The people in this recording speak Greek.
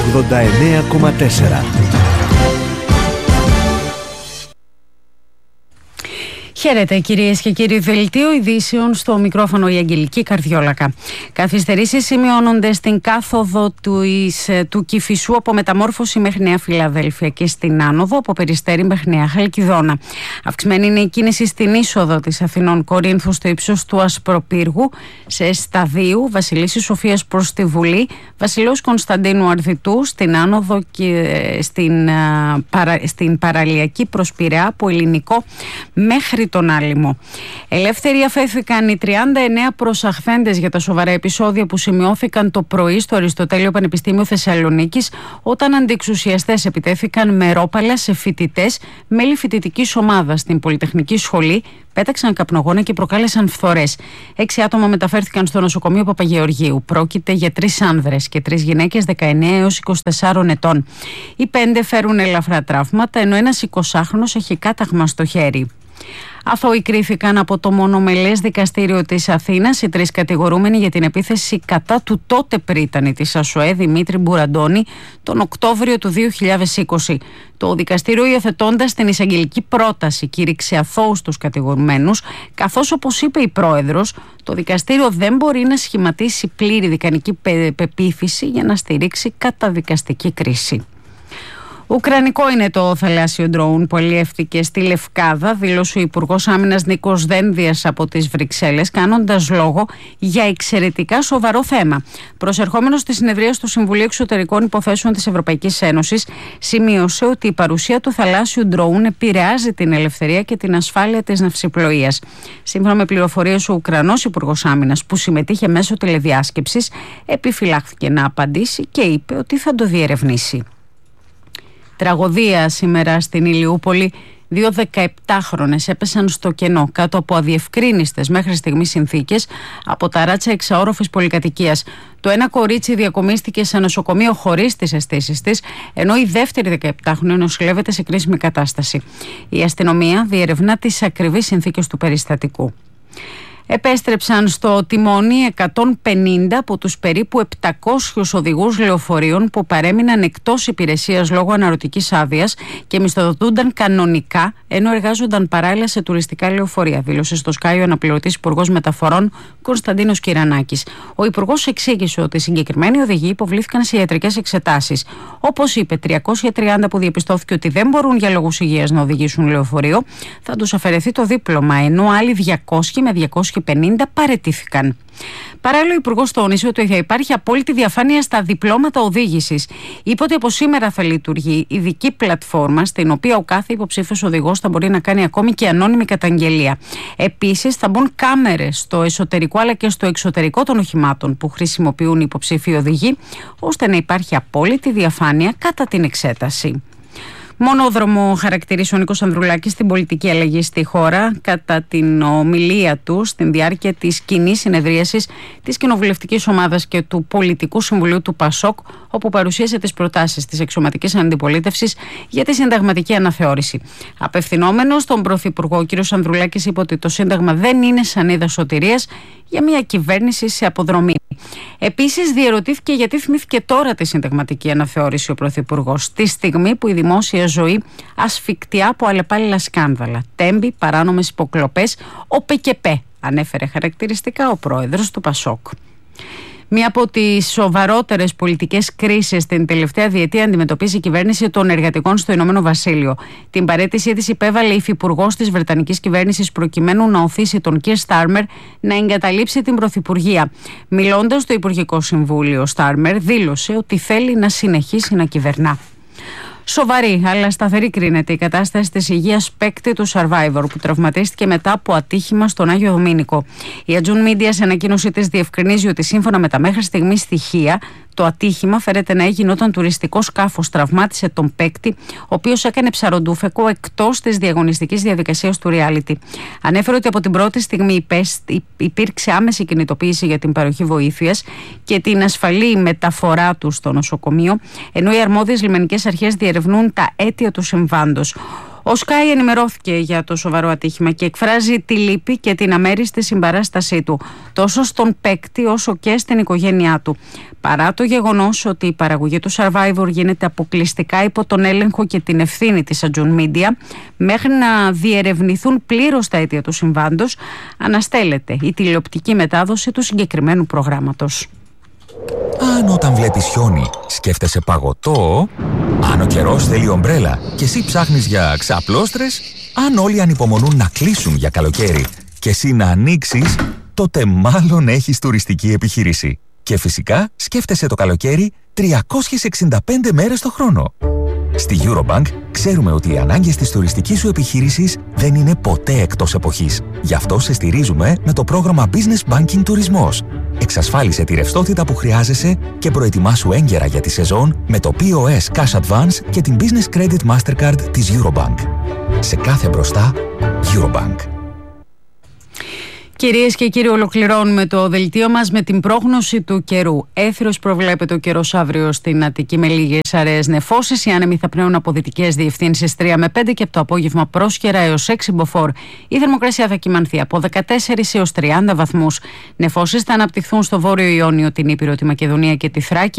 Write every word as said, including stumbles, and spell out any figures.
ογδόντα εννέα κόμμα τέσσερα. Χαίρετε κυρίες και κύριοι, δελτίο ειδήσεων, στο μικρόφωνο η Αγγελική Καρδιόλακα. Καθυστερήσεις σημειώνονται στην κάθοδο του, εις, του Κηφισού από Μεταμόρφωση μέχρι Νέα Φιλαδέλφια και στην άνοδο από Περιστέρι μέχρι Νέα Χαλκιδόνα. Αυξημένη είναι η κίνηση στην είσοδο της Αθηνών Κορίνθου στο ύψος του Ασπροπύργου, σε Σταδίου, Βασιλίσσης Σοφίας προς τη Βουλή, Βασιλέως Κωνσταντίνου Αρδιτού στην άνοδο και στην, α, παρα, στην παραλιακή προς Πειραιά από Ελληνικό μέχρι τον Άλυμο. Ελεύθεροι αφέθηκαν οι τριάντα εννέα προσαχθέντες για τα σοβαρά επεισόδια που σημειώθηκαν το πρωί στο Αριστοτέλειο Πανεπιστήμιο Θεσσαλονίκης, όταν αντιεξουσιαστές επιτέθηκαν με ρόπαλα σε φοιτητές, μέλη φοιτητικής ομάδας στην Πολυτεχνική Σχολή, πέταξαν καπνογόνα και προκάλεσαν φθορές. Έξι άτομα μεταφέρθηκαν στο νοσοκομείο Παπαγεωργίου. Πρόκειται για τρεις άνδρες και τρεις γυναίκες δεκαεννέα έως είκοσι τεσσάρων ετών. Οι πέντε φέρουν ελαφρά τραύματα, ενώ ένας εικοσάχρονος έχει κάταγμα στο χέρι. Αθώοι κρίθηκαν από το μονομελές δικαστήριο της Αθήνας οι τρεις κατηγορούμενοι για την επίθεση κατά του τότε πρίτανη της ΑΣΟΕ Δημήτρη Μπουραντώνη τον Οκτώβριο του δύο χιλιάδες είκοσι. Το δικαστήριο, υιοθετώντας την εισαγγελική πρόταση, κήρυξε αθώους τους κατηγορουμένους, καθώς, όπως είπε η πρόεδρος, το δικαστήριο δεν μπορεί να σχηματίσει πλήρη δικανική πεποίθηση για να στηρίξει καταδικαστική κρίση. Ουκρανικό είναι το θαλάσσιο ντρόουν που αλλιεύτηκε στη Λευκάδα, δήλωσε ο Υπουργός Άμυνας Νίκος Δένδιας από τις Βρυξέλλες, κάνοντας λόγο για εξαιρετικά σοβαρό θέμα. Προσερχόμενος στη συνεδρία του Συμβουλίου Εξωτερικών Υποθέσεων της Ευρωπαϊκής Ένωσης, σημείωσε ότι η παρουσία του θαλάσσιου ντρόουν επηρεάζει την ελευθερία και την ασφάλεια της ναυσιπλοείας. Σύμφωνα με πληροφορίες, ο Ουκρανός Υπουργός Άμυνας, που συμμετείχε μέσω τηλεδιάσκεψης, επιφυλάχθηκε να απαντήσει και είπε ότι θα το διερευνήσει. Τραγωδία σήμερα στην Ηλιούπολη. Δύο δεκαεπτάχρονες έπεσαν στο κενό κάτω από αδιευκρίνιστες μέχρι στιγμής συνθήκες από ταράτσα εξαόροφης πολυκατοικίας. Το ένα κορίτσι διακομίστηκε σε νοσοκομείο χωρίς τις αισθήσεις της, ενώ η δεύτερη δεκαεπτάχρονη νοσηλεύεται σε κρίσιμη κατάσταση. Η αστυνομία διερευνά τις ακριβείς συνθήκες του περιστατικού. Επέστρεψαν στο τιμόνι εκατόν πενήντα από τους περίπου επτακόσιους οδηγούς λεωφορείων που παρέμειναν εκτός υπηρεσίας λόγω αναρωτικής άδειας και μισθοδοτούνταν κανονικά, ενώ εργάζονταν παράλληλα σε τουριστικά λεωφορεία, δήλωσε στο Sky ο αναπληρωτής Υπουργός Μεταφορών Κωνσταντίνος Κυρανάκης. Ο Υπουργός εξήγησε ότι οι συγκεκριμένοι οδηγοί υποβλήθηκαν σε ιατρικές εξετάσεις. Όπως είπε, τριακόσια τριάντα που διαπιστώθηκε ότι δεν μπορούν για λόγους υγείας να οδηγήσουν λεωφορείο, θα τους αφαιρεθεί το δίπλωμα, ενώ άλλοι διακόσιοι με διακόσια πενήντα παραιτήθηκαν. Παράλληλα, ο Υπουργός τόνισε ότι θα υπάρχει απόλυτη διαφάνεια στα διπλώματα οδήγησης. Είπε ότι από σήμερα θα λειτουργεί ειδική πλατφόρμα, στην οποία ο κάθε υποψήφιος οδηγός θα μπορεί να κάνει ακόμη και ανώνυμη καταγγελία. Επίσης, θα μπουν κάμερες στο εσωτερικό αλλά και στο εξωτερικό των οχημάτων που χρησιμοποιούν οι υποψήφιοι οδηγοί, ώστε να υπάρχει απόλυτη διαφάνεια κατά την εξέταση. Μονόδρομο χαρακτηρίζει ο Νίκος Ανδρουλάκης την πολιτική αλλαγή στη χώρα κατά την ομιλία του στην διάρκεια της κοινής συνεδρίασης της Κοινοβουλευτικής Ομάδας και του Πολιτικού Συμβουλίου του ΠΑΣΟΚ, όπου παρουσίασε τις προτάσεις της εξωματικής αντιπολίτευσης για τη συνταγματική αναθεώρηση. Απευθυνόμενος στον Πρωθυπουργό, ο κ. Ανδρουλάκης είπε ότι το Σύνταγμα δεν είναι σανίδα σωτηρίας για μια κυβέρνηση σε αποδρομή. Επίσης, διερωτήθηκε γιατί θυμήθηκε τώρα τη συνταγματική αναθεώρηση ο Πρωθυπουργός, τη στιγμή που η δημόσια ζωή ασφικτιά από αλλεπάλληλα σκάνδαλα, τέμπη, παράνομες υποκλοπές, ο ΠΚΠ, ανέφερε χαρακτηριστικά ο πρόεδρος του ΠΑΣΟΚ. Μία από τις σοβαρότερες πολιτικές κρίσεις την τελευταία διετία αντιμετωπίζει η κυβέρνηση των εργατικών στο Ηνωμένο Βασίλειο. Την παραίτησή της υπέβαλε η υφυπουργός της Βρετανικής κυβέρνησης προκειμένου να οθήσει τον Κιερ Στάρμερ να εγκαταλείψει την πρωθυπουργία. Μιλώντας στο Υπουργικό Συμβούλιο, Στάρμερ δήλωσε ότι θέλει να συνεχίσει να κυβερνά. Σοβαρή αλλά σταθερή κρίνεται η κατάσταση της υγείας παίκτη του Survivor που τραυματίστηκε μετά από ατύχημα στον Άγιο Δομήνικο. Η Ατζούν Μίντια σε ανακοίνωσή της διευκρινίζει ότι σύμφωνα με τα μέχρι στιγμής στοιχεία, το ατύχημα φέρεται να έγινε όταν τουριστικό σκάφος τραυμάτισε τον παίκτη, ο οποίος έκανε ψαροντούφεκο εκτός της διαγωνιστικής διαδικασίας του reality. Ανέφερε ότι από την πρώτη στιγμή υπήρξε άμεση κινητοποίηση για την παροχή βοήθειας και την ασφαλή μεταφορά του στο νοσοκομείο, ενώ οι αρμόδιες λιμενικές αρχές διερευνούν τα αίτια του συμβάντος. Ο Sky ενημερώθηκε για το σοβαρό ατύχημα και εκφράζει τη λύπη και την αμέριστη συμπαράστασή του, τόσο στον παίκτη όσο και στην οικογένειά του. Παρά το γεγονός ότι η παραγωγή του Survivor γίνεται αποκλειστικά υπό τον έλεγχο και την ευθύνη της Ατζούν Media, μέχρι να διερευνηθούν πλήρως τα αίτια του συμβάντος, αναστέλλεται η τηλεοπτική μετάδοση του συγκεκριμένου προγράμματος. Αν όταν βλέπεις χιόνι σκέφτεσαι παγωτό, αν ο καιρός θέλει ομπρέλα και εσύ ψάχνεις για ξαπλώστρες, αν όλοι ανυπομονούν να κλείσουν για καλοκαίρι και εσύ να ανοίξεις, τότε μάλλον έχεις τουριστική επιχείρηση. Και φυσικά σκέφτεσαι το καλοκαίρι τριακόσιες εξήντα πέντε μέρες το χρόνο. Στη Eurobank ξέρουμε ότι οι ανάγκες της τουριστικής σου επιχείρησης δεν είναι ποτέ εκτός εποχής. Γι' αυτό σε στηρίζουμε με το πρόγραμμα Business Banking Τουρισμός. Εξασφάλισε τη ρευστότητα που χρειάζεσαι και προετοιμάσου έγκαιρα για τη σεζόν με το πι ο ες Cash Advance και την Business Credit Mastercard της Eurobank. Σε κάθε μπροστά, Eurobank. Κυρίες και κύριοι, ολοκληρώνουμε το δελτίο μας με την πρόγνωση του καιρού. Έθριος προβλέπεται ο καιρός αύριο στην Αττική με λίγες αραιές νεφώσεις. Οι άνεμοι θα πνέουν από δυτικές διευθύνσεις τρία με πέντε και από το απόγευμα πρόσχερα έως έξι μποφόρ. Η θερμοκρασία θα κυμανθεί από δεκατέσσερα έως τριάντα βαθμούς. Νεφώσεις θα αναπτυχθούν στο βόρειο Ιόνιο, την Ήπειρο, τη Μακεδονία και τη Θράκη.